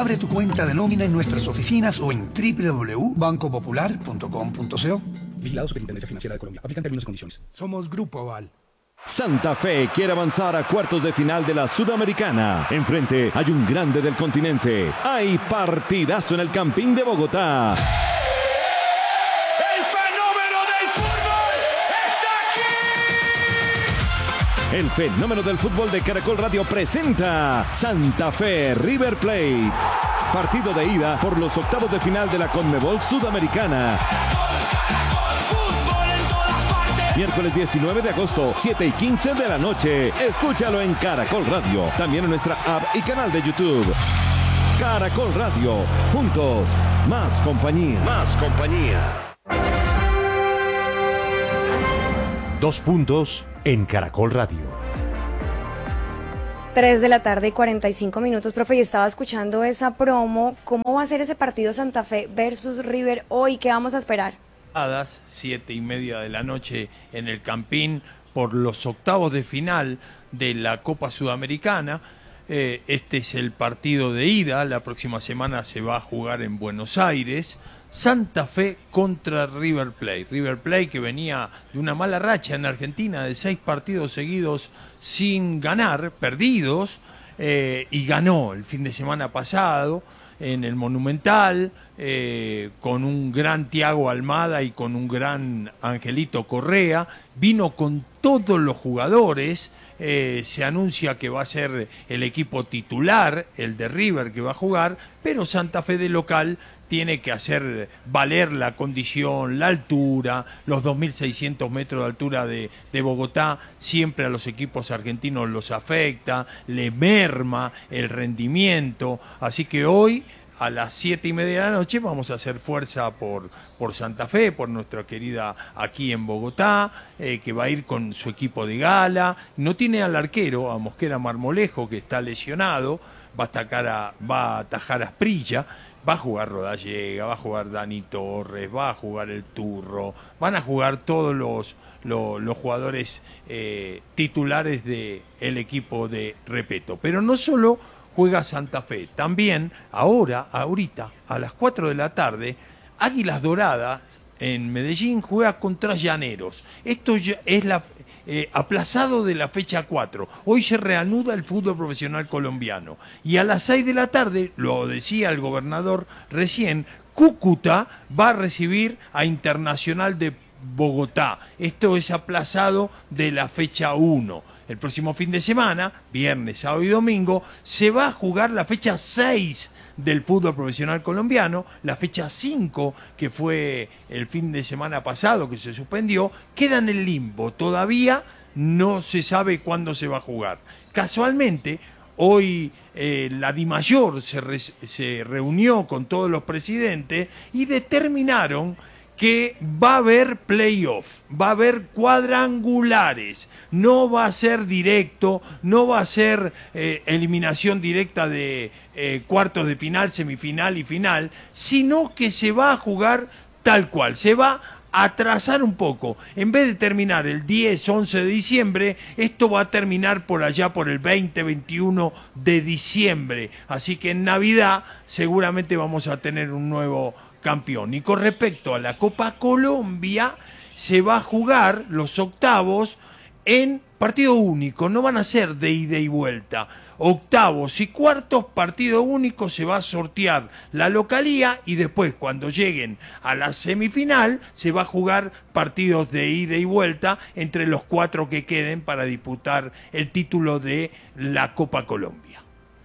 Abre tu cuenta de nómina en nuestras oficinas o en www.bancopopular.com.co. Vigilado Superintendencia Financiera de Colombia. Aplican términos y condiciones. Somos Grupo Aval. Santa Fe quiere avanzar a cuartos de final de la Sudamericana. Enfrente hay un grande del continente. Hay partidazo en el Campín de Bogotá. ¡El fenómeno del fútbol está aquí! El fenómeno del fútbol de Caracol Radio presenta Santa Fe River Plate. Partido de ida por los octavos de final de la Conmebol Sudamericana. Miércoles 19 de agosto, 7:15 de la noche. Escúchalo en Caracol Radio. También en nuestra app y canal de YouTube. Caracol Radio. Juntos. Más compañía. Más compañía. 2 puntos en Caracol Radio. 3 de la tarde y 45 minutos, profe, y estaba escuchando esa promo. ¿Cómo va a ser ese partido Santa Fe versus River hoy? ¿Qué vamos a esperar? 7:30 de la noche en el Campín por los octavos de final de la Copa Sudamericana. Este es el partido de ida. La próxima semana se va a jugar en Buenos Aires. Santa Fe contra River Plate. River Plate que venía de una mala racha en Argentina de 6 partidos seguidos sin ganar, perdidos, y ganó el fin de semana pasado en el Monumental, con un gran Thiago Almada y con un gran Angelito Correa. Vino con todos los jugadores. Se anuncia que va a ser el equipo titular, el de River, que va a jugar, pero Santa Fe de local tiene que hacer valer la condición, la altura, los 2.600 metros de altura de Bogotá. Siempre a los equipos argentinos los afecta, le merma el rendimiento. Así que hoy, a las 7:30 de la noche, vamos a hacer fuerza por Santa Fe, por nuestra querida aquí en Bogotá, que va a ir con su equipo de gala. No tiene al arquero, a Mosquera Marmolejo, que está lesionado, va a atajar a Asprilla. Va a jugar Rodallega, va a jugar Dani Torres, va a jugar el Turro, van a jugar todos los jugadores titulares del equipo de Repeto. Pero no solo juega Santa Fe, también ahorita, a las 4 de la tarde, Águilas Doradas en Medellín juega contra Llaneros. Esto ya es aplazado de la fecha 4. Hoy se reanuda el fútbol profesional colombiano. Y a las 6 de la tarde, lo decía el gobernador recién, Cúcuta va a recibir a Internacional de Bogotá. Esto es aplazado de la fecha 1. El próximo fin de semana, viernes, sábado y domingo, se va a jugar la fecha 6 del fútbol profesional colombiano. La fecha 5, que fue el fin de semana pasado, que se suspendió, queda en el limbo. Todavía no se sabe cuándo se va a jugar. Casualmente, hoy la DIMAYOR se reunió con todos los presidentes y determinaron que va a haber playoff, va a haber cuadrangulares, no va a ser directo, no va a ser eliminación directa de cuartos de final, semifinal y final, sino que se va a jugar tal cual, se va a atrasar un poco. En vez de terminar el 10, 11 de diciembre, esto va a terminar por allá por el 20, 21 de diciembre. Así que en Navidad seguramente vamos a tener un nuevo campeón. Y con respecto a la Copa Colombia, se va a jugar los octavos en partido único, no van a ser de ida y vuelta. Octavos y cuartos, partido único, se va a sortear la localía y después, cuando lleguen a la semifinal, se va a jugar partidos de ida y vuelta entre los 4 que queden para disputar el título de la Copa Colombia.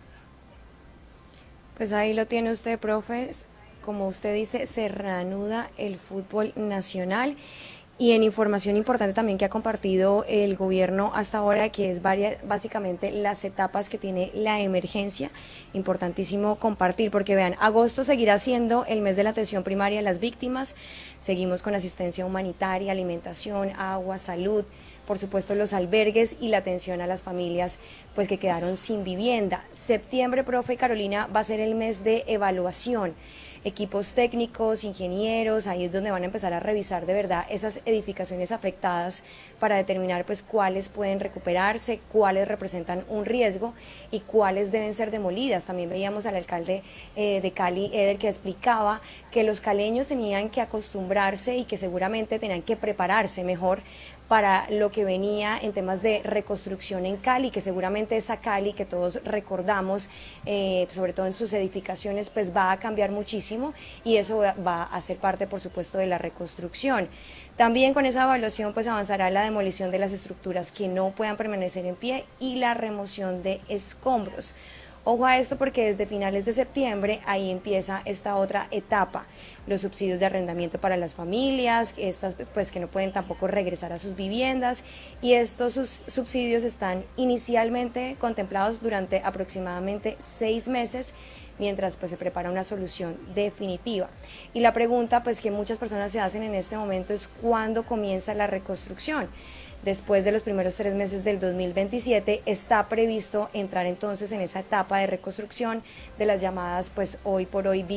Pues ahí lo tiene usted, profe. Como usted dice, se reanuda el fútbol nacional. Y en información importante también que ha compartido el gobierno hasta ahora, que es básicamente las etapas que tiene la emergencia, importantísimo compartir, porque vean, agosto seguirá siendo el mes de la atención primaria a las víctimas, seguimos con asistencia humanitaria, alimentación, agua, salud, por supuesto los albergues y la atención a las familias pues que quedaron sin vivienda. Septiembre, profe Carolina, va a ser el mes de evaluación. Equipos técnicos, ingenieros, ahí es donde van a empezar a revisar de verdad esas edificaciones afectadas para determinar pues cuáles pueden recuperarse, cuáles representan un riesgo y cuáles deben ser demolidas. También veíamos al alcalde de Cali, Eder, que explicaba que los caleños tenían que acostumbrarse y que seguramente tenían que prepararse mejor para lo que venía en temas de reconstrucción en Cali, que seguramente esa Cali que todos recordamos, sobre todo en sus edificaciones, pues va a cambiar muchísimo y eso va a ser parte, por supuesto, de la reconstrucción. También con esa evaluación pues avanzará la demolición de las estructuras que no puedan permanecer en pie y la remoción de escombros. Ojo a esto porque desde finales de septiembre ahí empieza esta otra etapa, los subsidios de arrendamiento para las familias, estas pues que no pueden tampoco regresar a sus viviendas, y estos subsidios están inicialmente contemplados durante aproximadamente 6 meses, mientras pues se prepara una solución definitiva. Y la pregunta pues que muchas personas se hacen en este momento es ¿cuándo comienza la reconstrucción? Después de los primeros 3 meses del 2027 está previsto entrar entonces en esa etapa de reconstrucción de las llamadas pues hoy por hoy